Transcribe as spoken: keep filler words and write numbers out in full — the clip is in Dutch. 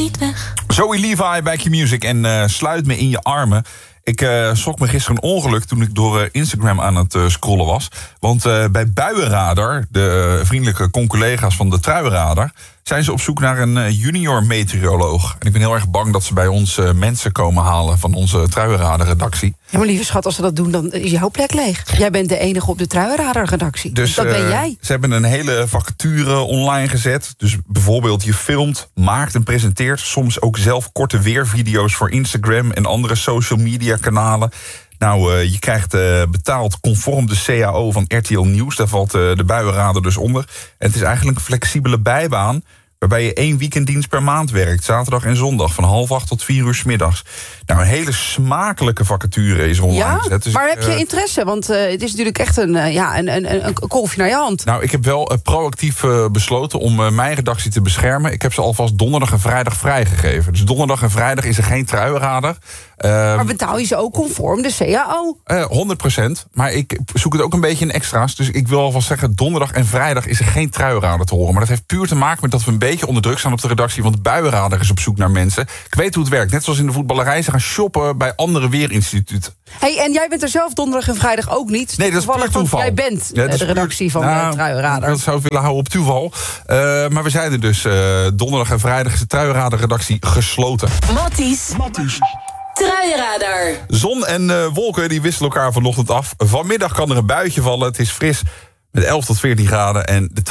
niet weg. Zoe Levi bij Q-Music en uh, sluit me in je armen. Ik uh, schrok me gisteren een ongeluk toen ik door uh, Instagram aan het uh, scrollen was. Want uh, bij Buienradar, de uh, vriendelijke conculega's van de Truienradar, zijn ze op zoek naar een uh, junior meteoroloog. En ik ben heel erg bang dat ze bij ons uh, mensen komen halen van onze Truienradar-redactie. Ja, maar lieve schat, als ze dat doen, dan is jouw plek leeg. Jij bent de enige op de Truienradar-redactie. Dus, dat ben uh, jij. Ze hebben een hele vacature online gezet. Dus bijvoorbeeld je filmt, maakt en presenteert soms ook zelf korte weervideo's voor Instagram en andere social media kanalen. Nou, uh, je krijgt uh, betaald conform de C A O van R T L Nieuws. Daar valt uh, de Buienradar dus onder. En het is eigenlijk een flexibele bijbaan waarbij je één weekenddienst per maand werkt. Zaterdag en zondag, van half acht tot vier uur 's middags. Nou, een hele smakelijke vacature is er online Ja, gezet. Dus maar ik, heb je uh, interesse? Want uh, het is natuurlijk echt een, uh, ja, een, een, een kolfje naar je hand. Nou, ik heb wel uh, proactief uh, besloten om uh, mijn redactie te beschermen. Ik heb ze alvast donderdag en vrijdag vrijgegeven. Dus donderdag en vrijdag is er geen Truienradar. Uh, Maar betaal je ze ook conform de C A O? Uh, honderd procent. Maar ik zoek het ook een beetje in extra's. Dus ik wil alvast zeggen, donderdag en vrijdag is er geen Truienradar te horen. Maar dat heeft puur te maken met dat we een beetje onder druk staan op de redactie. Want de Buienradar is op zoek naar mensen. Ik weet hoe het werkt. Net zoals in de voetballerij. Ze gaan shoppen bij andere weerinstituten. Hey, en jij bent er zelf donderdag en vrijdag ook niet? Nee, dat is puur toeval. Jij bent Ja, dat is de redactie puur, van nou, de Truienradar. Dat zou ik willen houden op toeval. Uh, maar we zijn er dus. Uh, donderdag en vrijdag is de Truienradar-redactie gesloten. Matties. Matties. Truienradar. Zon en uh, wolken die wisselen elkaar vanochtend af. Vanmiddag kan er een buitje vallen. Het is fris met elf tot veertien graden. En de